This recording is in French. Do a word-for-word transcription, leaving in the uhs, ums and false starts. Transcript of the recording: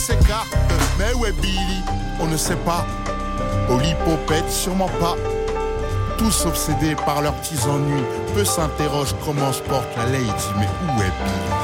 s'écarte. Mais où est Billy? On ne sait pas. Au l'hypopète, sûrement pas. Tous obsédés par leurs petits ennuis. Peu s'interrogent comment se porte la lady. Mais où est Billy?